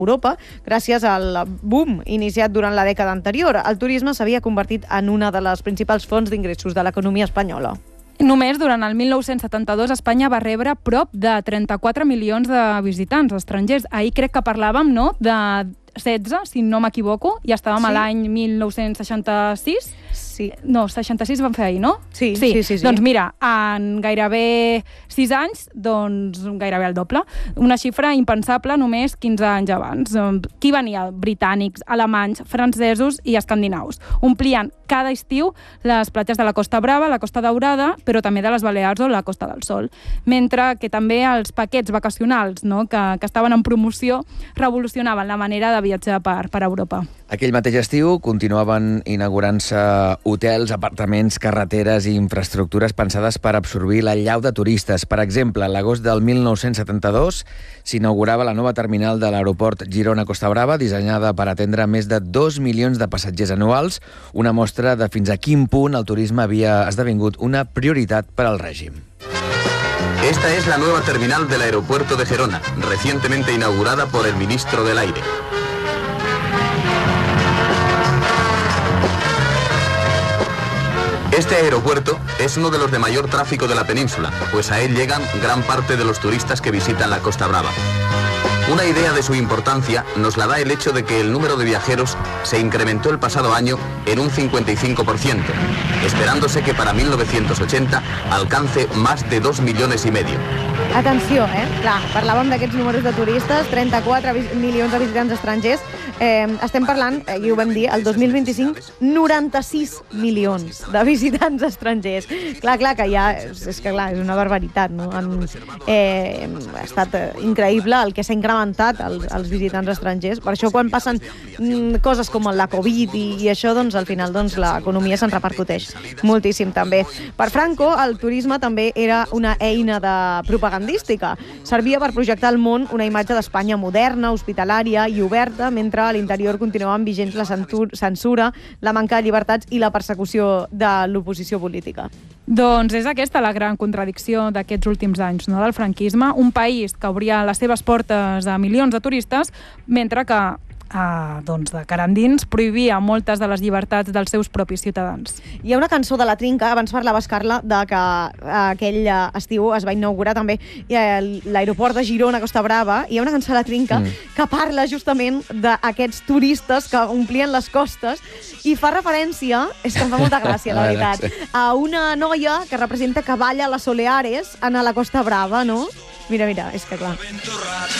Europa, gràcies al boom iniciat durant la dècada anterior. El turisme s'havia convertit en una de les principals fonts d'ingressos de l'economia espanyola. Només durant el 1972 Espanya va rebre prop de 34 milions de visitants estrangers. Ahir crec que parlàvem, no?, de 16, si no m'equivoco, i estàvem a l'any 1966. Sí. No, 66 van fer ahir, no? Sí. Doncs mira, en gairebé 6 anys, doncs gairebé el doble. Una xifra impensable només 15 anys abans. Qui venia? Britànics, alemanys, francesos i escandinaus. Omplien cada estiu les platges de la Costa Brava, la Costa Daurada, però també de les Balears o la Costa del Sol. Mentre que també els paquets vacacionals, no?, que estaven en promoció, revolucionaven la manera de viatjar per Europa. Aquell mateix estiu continuaven inaugurant-se hotels, apartaments, carreteres i infraestructures pensades per absorbir l'allau de turistes. Per exemple, a l'agost del 1972 s'inaugurava la nova terminal de l'aeroport Girona-Costa Brava, dissenyada per atendre més de 2 milions de passatgers anuals, una mostra de fins a quin punt el turisme havia esdevingut una prioritat per al règim. Esta es la nueva terminal del aeropuerto de Gerona, recientemente inaugurada por el ministro del Aire. Este aeropuerto es uno de los de mayor tráfico de la península, pues a él llegan gran parte de los turistas que visitan la Costa Brava. Una idea de su importancia nos la da el hecho de que el número de viajeros se incrementó el pasado año en un 55%, esperándose que para 1980 alcance más de 2,5 milions. Atenció, clar, parlàvem d'aquests números de turistes, 34 milions de visitants estrangers. Estem parlant, i ho vam dir, el 2025, 96 milions de visitants estrangers. Clar, que ja... És que, clar, és una barbaritat, no? Ha estat increïble el que s'ha incrementat els visitants estrangers. Per això, quan passen coses com la Covid i això, doncs, al final, doncs, l'economia se'n repercuteix moltíssim, també. Per Franco, el turisme també era una eina de propagandística. Servia per projectar al món una imatge d'Espanya moderna, hospitalària i oberta, mentre a l'interior continuaven vigents la censura, la manca de llibertats i la persecució de l'oposició política. Doncs és aquesta la gran contradicció d'aquests últims anys, no?, del franquisme. Un país que obria les seves portes a milions de turistes, mentre que doncs de cara endins prohibia moltes de les llibertats dels seus propis ciutadans. Hi ha una cançó de La Trinca, abans parlaves, Carla, de que aquell estiu es va inaugurar també l'aeroport de Girona, Costa Brava. Hi ha una cançó de La Trinca que parla justament d'aquests turistes que omplien les costes i fa referència, és que em fa molta gràcia, la veritat, a una noia que representa que balla les Soleares a la Costa Brava, no? Mira, és que clar.